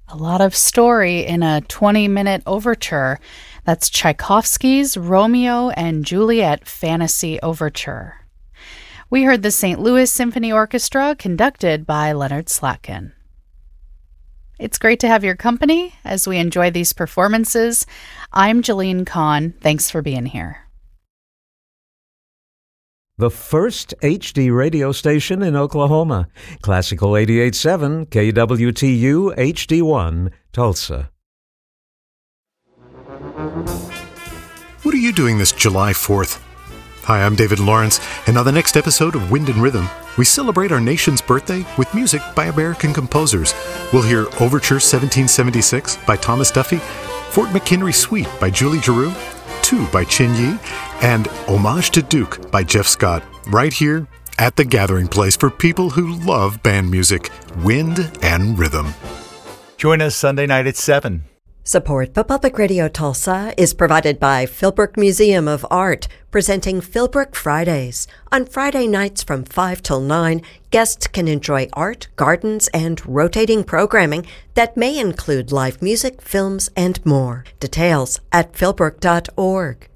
A lot of story in a 20-minute overture. That's Tchaikovsky's Romeo and Juliet Fantasy Overture. We heard the St. Louis Symphony Orchestra, conducted by Leonard Slatkin. It's great to have your company as we enjoy these performances. I'm Jeline Kahn. Thanks for being here. The first HD radio station in Oklahoma. Classical 88.7 KWTU HD1, Tulsa. What are you doing this July 4th? Hi, I'm David Lawrence, and on the next episode of Wind and Rhythm, we celebrate our nation's birthday with music by American composers. We'll hear Overture 1776 by Thomas Duffy, Fort McHenry Suite by Julie Giroux, 2 by Chin Yi, and Homage to Duke by Jeff Scott, right here at the gathering place for people who love band music, Wind and Rhythm. Join us Sunday night at 7. Support for Public Radio Tulsa is provided by Philbrook Museum of Art, presenting Philbrook Fridays. On Friday nights from 5 till 9, guests can enjoy art, gardens, and rotating programming that may include live music, films, and more. Details at philbrook.org.